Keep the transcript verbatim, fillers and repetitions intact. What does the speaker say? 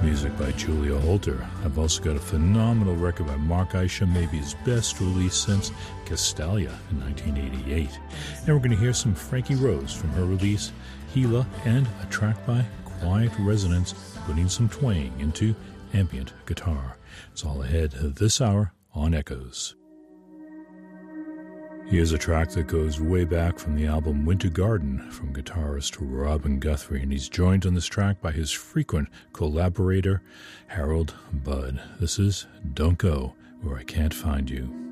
Music by Julia Holter. I've also got a phenomenal record by Mark Isham, maybe his best release since Castalia in nineteen eighty-eight. And we're going to hear some Frankie Rose from her release, Gila, and a track by Quiet Resonance, putting some twang into ambient guitar. It's all ahead this hour on Echoes. Here's a track that goes way back from the album Winter Garden from guitarist Robin Guthrie, and he's joined on this track by his frequent collaborator Harold Budd. This is Don't Go Where I Can't Find You.